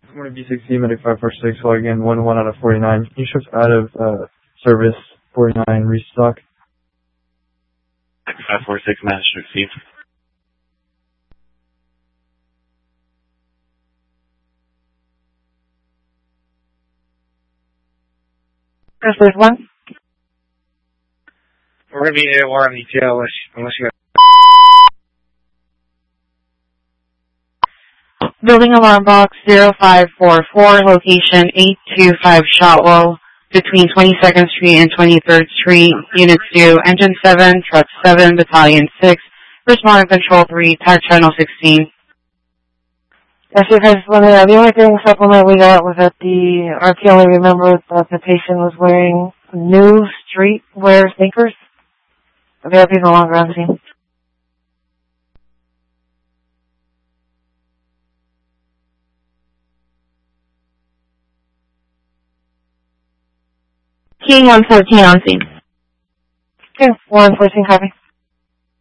I'm going to B60, Medic 546, log in 1 out of 49. Instructs out of service, 49, restock. 546, managed to receive. There's one. We're going to be AOR on ETL unless you got... Building alarm box 0544, location 825 Shotwell, between 22nd Street and 23rd Street, Unit 2, Engine 7, Truck 7, Battalion 6, Responder Control 3, Tag Channel 16. Yes, because the only thing supplement we got was that the RP only remembered that the patient was wearing new streetwear sneakers. The RP is no longer on scene. King 114 on scene. Okay, 114 copy.